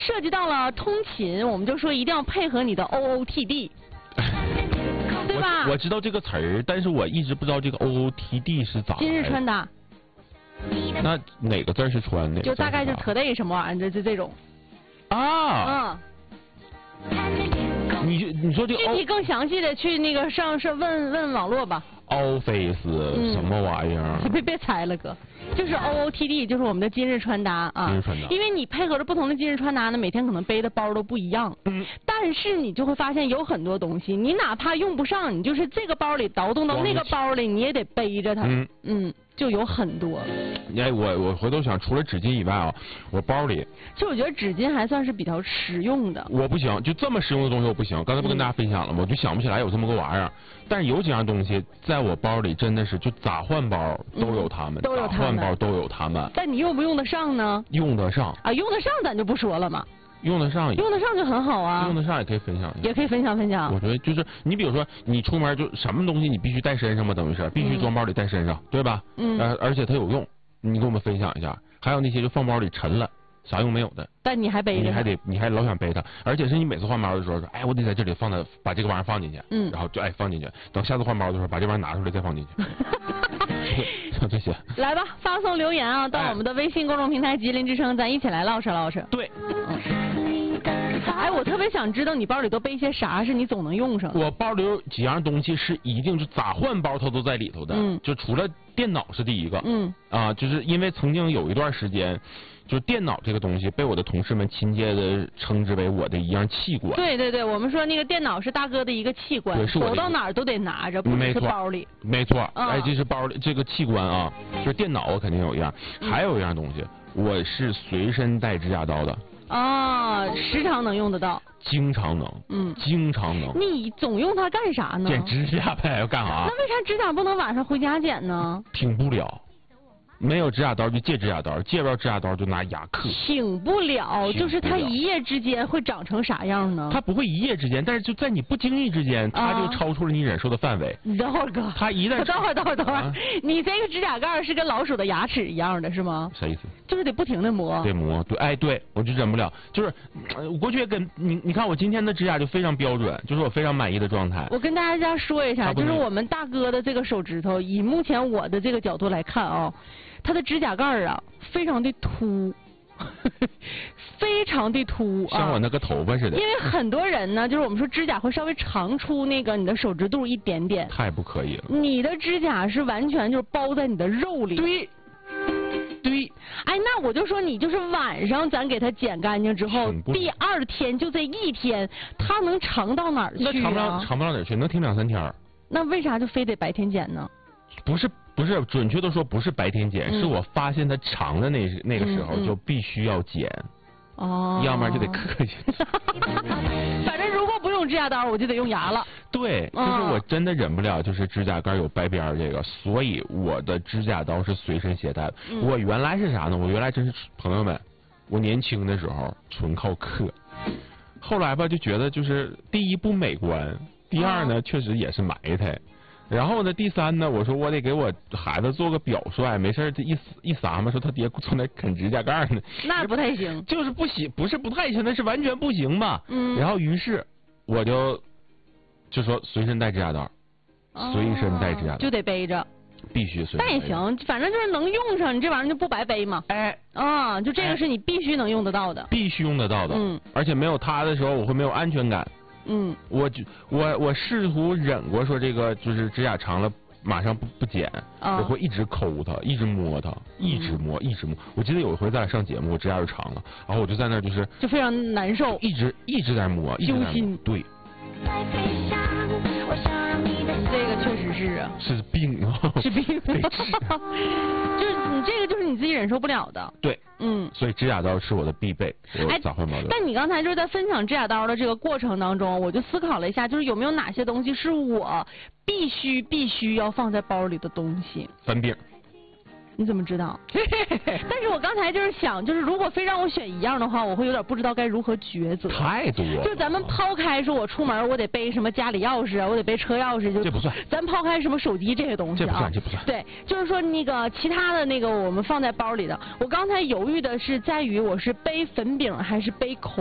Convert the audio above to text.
涉及到了通勤，我们就说一定要配合你的 OOTD， 对吧？ 我知道这个词儿，但是我一直不知道这个 OOTD 是咋来的。 今日穿搭。 那哪个字是穿的？ 就大概就 today 什么玩意儿，就这种。 啊。你说这个具体更详细的去那个上问网络吧。 Office 什么玩意儿？ 别猜了哥，就是 OOTD， 就是我们的今日穿搭啊。 今日穿搭。 因为你配合着不同的今日穿搭呢，每天可能背的包都不一样。但是你就会发现有很多东西，你哪怕用不上，你就是这个包里倒动到那个包里，你也得背着它。就有很多。 哎，我回头想，除了纸巾以外啊，我包里。 其实我觉得纸巾还算是比较实用的。 我不行，就这么实用的东西我不行。刚才不跟大家分享了吗？我就想不起来有这么个玩意儿。但是有几样东西在我包里真的是，就咋换包都有它们，咋换包都有它们。 但你用不用得上呢？ 用得上啊，用得上咱就不说了嘛。 用得上就很好啊。 用得上也可以分享， 也可以分享。 我觉得就是你比如说你出门就什么东西你必须带身上嘛，等于是必须装包里带身上，对吧？而且它有用，你给我们分享一下。还有那些就放包里沉了，啥用没有的， 但你还背着， 你还老想背它，而且是你每次换包的时候说，哎，我得在这里把这个玩意儿放进去，然后就放进去，等下次换包的时候把这玩意儿拿出来再放进去。就这些。 来吧，发送留言啊，到我们的微信公众平台吉林之声，咱一起来唠嗑。 对。 哎，我特别想知道你包里都背些啥是你总能用上。 我包里有几样东西是一定就咋换包它都在里头的，就除了电脑是第一个，就是因为曾经有一段时间，就是电脑这个东西被我的同事们亲切的称之为我的一样器官。 对，我们说那个电脑是大哥的一个器官，走到哪儿都得拿着，不是包里。 没错，哎，这是包里这个器官啊，就是电脑我肯定有一样，还有一样东西，我是随身带指甲刀的。 时常能用得到， 经常能，经常能。 你总用它干啥呢？ 剪指甲呗，要干啥？ 那为啥指甲不能晚上回家剪呢？ 挺不了。没有指甲刀就借指甲刀，借不着指甲刀就拿牙刻。 挺不了，就是它一夜之间会长成啥样呢？ 它不会一夜之间，但是就在你不经意之间，它就超出了你忍受的范围。 你等会儿哥， 它一旦等会儿，你这个指甲盖是跟老鼠的牙齿一样的是吗？ 啥意思？ 就是得不停的磨。 对磨，对，哎对，我就忍不了，就是我过去跟你看我今天的指甲就非常标准，就是我非常满意的状态。 我跟大家说一下，就是我们大哥的这个手指头，以目前我的这个角度来看啊。它的指甲盖啊，非常的凸，非常的凸啊， 像我那个头发似的。 因为很多人呢，就是我们说指甲会稍微长出那个你的手指肚一点点。 太不可以了。 你的指甲是完全就是包在你的肉里。对。哎，那我就说你就是晚上咱给它剪干净之后，第二天就这一天，它能长到哪儿去啊？ 那长不到哪儿去，能挺2-3天。 那为啥就非得白天剪呢？ 不是，准确的说不是白天剪，是我发现它长的那个时候就必须要剪，要不然就得刻进去。 反正如果不用指甲刀，我就得用牙了。 对，就是我真的忍不了，就是指甲盖有白边这个，所以我的指甲刀是随身携带的。我原来是啥呢？我原来真是朋友们，我年轻的时候纯靠刻，后来吧就觉得就是第一不美观，第二呢确实也是埋汰。然后呢，第三呢，我说我得给我孩子做个表率，没事这一撒嘛，说他爹坐那啃指甲盖呢， 那不太行， 就是不行，不是不太行，那是完全不行嘛。然后于是我就说随身带指甲刀，随身带指甲刀就得背着， 必须随身。 但也行，反正就是能用上，你这玩意儿就不白背嘛。就这个是你必须能用得到的， 必须用得到的。而且没有它的时候，我会没有安全感。我试图忍过说这个就是指甲长了马上不剪，我会一直抠它，一直摸它，一直摸。我记得有一回咱俩上节目，我指甲就长了，然后我就在那就非常难受， 一直在摸， 揪心。 对。 这个确实是啊， 是病啊， 是病，就是你这个就是你自己忍受不了的。 对，所以指甲刀是我的必备，我咋换毛的。 但你刚才就是在分享指甲刀的这个过程当中，我就思考了一下，就是有没有哪些东西是我必须要放在包里的东西？ 翻饼。 你怎么知道？但是我刚才就是想，就是如果非让我选一样的话，我会有点不知道该如何抉择。 太多了。 就咱们抛开说我出门我得背什么家里钥匙啊，我得背车钥匙，就这不算。 咱抛开什么手机这些东西啊， 这不算。 对，就是说那个其他的那个我们放在包里的。我刚才犹豫的是在于我是背粉饼还是背口